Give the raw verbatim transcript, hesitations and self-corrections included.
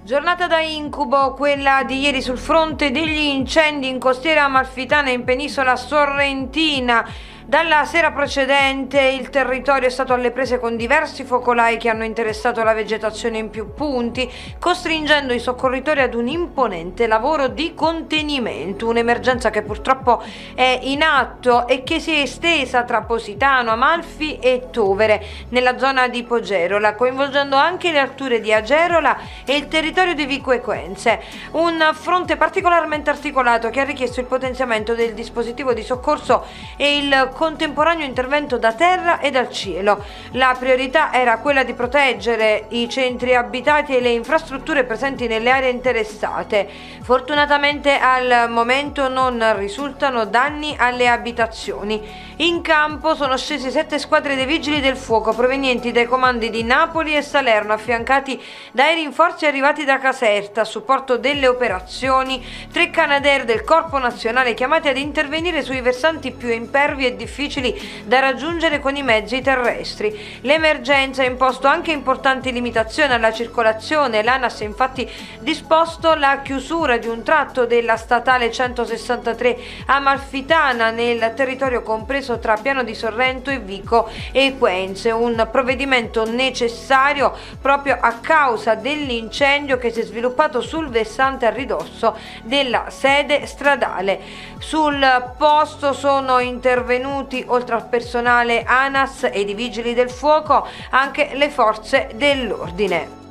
Giornata da incubo, quella di ieri sul fronte degli incendi in costiera amalfitana e in penisola sorrentina. Dalla sera precedente il territorio è stato alle prese con diversi focolai che hanno interessato la vegetazione in più punti, costringendo i soccorritori ad un imponente lavoro di contenimento, un'emergenza che purtroppo è in atto e che si è estesa tra Positano, Amalfi e Tovere, nella zona di Pogerola, coinvolgendo anche le alture di Agerola e il territorio di Vico Equense. Un fronte particolarmente articolato che ha richiesto il potenziamento del dispositivo di soccorso e il contemporaneo intervento da terra e dal cielo. La priorità era quella di proteggere i centri abitati e le infrastrutture presenti nelle aree interessate. Fortunatamente al momento non risultano danni alle abitazioni. In campo sono scesi sette squadre dei vigili del fuoco provenienti dai comandi di Napoli e Salerno, affiancati dai rinforzi arrivati da Caserta a supporto delle operazioni, tre Canadair del Corpo Nazionale chiamati ad intervenire sui versanti più impervi e difficili da raggiungere con i mezzi terrestri. L'emergenza ha imposto anche importanti limitazioni alla circolazione. L'ANAS ha infatti disposto la chiusura di un tratto della statale centosessantatré amalfitana nel territorio compreso tra Piano di Sorrento e Vico Equense, un provvedimento necessario proprio a causa dell'incendio che si è sviluppato sul versante a ridosso della sede stradale. Sul posto sono intervenuti, oltre al personale ANAS e i vigili del fuoco, anche le forze dell'ordine.